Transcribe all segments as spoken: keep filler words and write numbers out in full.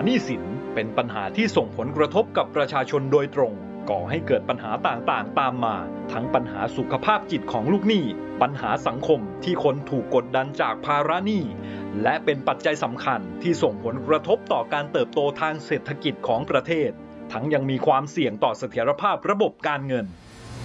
หนี้สินเป็นปัญหาที่ส่งผลกระทบกับประชาชนโดยตรงก่อให้เกิดปัญหาต่างๆตามมาทั้งปัญหาสุขภาพจิตของลูกหนี้ปัญหาสังคมที่คนถูกกดดันจากภาระหนี้และเป็นปัจจัยสำคัญที่ส่งผลกระทบต่อการเติบโตทางเศรษฐกิจของประเทศทั้งยังมีความเสี่ยงต่อเสถียรภาพระบบการเงิน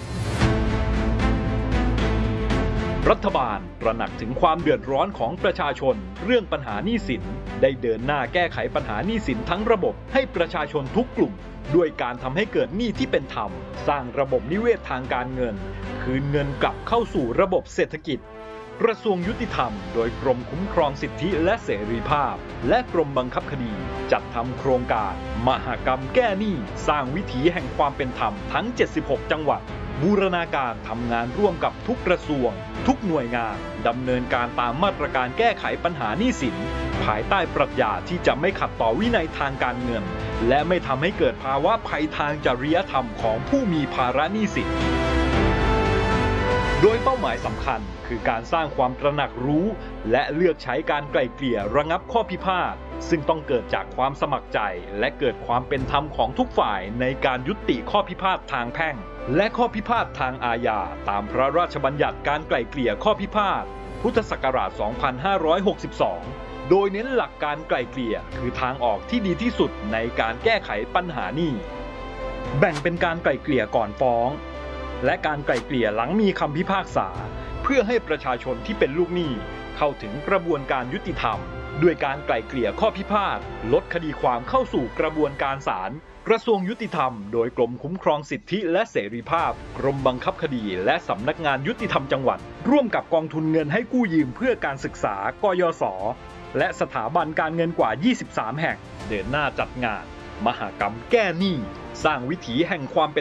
รัฐบาลตระหนักถึงความเดือดร้อนของประชาชนเรื่องปัญหาหนี้สินได้เดินหน้าแก้ไขปัญหาหนี้สินทั้งระบบให้ประชาชนทุกกลุ่มด้วยการทำให้เกิดหนี้ที่เป็นธรรมสร้างระบบนิเวศทางการเงินคืนเงินกลับเข้าสู่ระบบเศรษฐกิจกระทรวงยุติธรรมโดยกรมคุ้มครองสิทธิและเสรีภาพและกรมบังคับคดีจัดทำโครงการมหกรรมแก้หนี้สร้างวิถีแห่งความเป็นธรรมทั้งเจ็ดสิบหกจังหวัดบูรณาการทำงานร่วมกับทุกกระทรวงทุกหน่วยงานดำเนินการตามมาตรการแก้ไขปัญหาหนี้สินภายใต้ปรัชญาที่จะไม่ขัดต่อวินัยทางการเงินและไม่ทำให้เกิดภาวะภัยทางจริยธรรมของผู้มีภาระหนี้สินโดยเป้าหมายสำคัญคือการสร้างความตระหนักรู้และเลือกใช้การไกล่เกลี่ยระงับข้อพิพาทซึ่งต้องเกิดจากความสมัครใจและเกิดความเป็นธรรมของทุกฝ่ายในการยุติข้อพิพาททางแพ่งและข้อพิพาททางอาญาตามพระราชบัญญัติการไกล่เกลี่ยข้อพิพาทพุทธศักราช สองพันห้าร้อยหกสิบสอง โดยเน้นหลักการไกล่เกลี่ยคือทางออกที่ดีที่สุดในการแก้ไขปัญหาหนี้แบ่งเป็นการไกล่เกลี่ยก่อนฟ้องและการไกล่เกลี่ยหลังมีคำพิพากษาเพื่อให้ประชาชนที่เป็นลูกหนี้เข้าถึงกระบวนการยุติธรรมด้วยการไกล่เกลี่ยข้อพิพาทลดคดีความเข้าสู่กระบวนการศาลกระทรวงยุติธรรมโดยกรมคุ้มครองสิทธิและเสรีภาพกรมบังคับคดีและสำนักงานยุติธรรมจังหวัดร่วมกับกองทุนเงินให้กู้ยืมเพื่อการศึกษากยศ.และสถาบันการเงินกว่ายี่สิบสามแห่งเดินหน้าจัดงานมหกรรมแก้หนี้สร้างวิถีแห่งความเป็น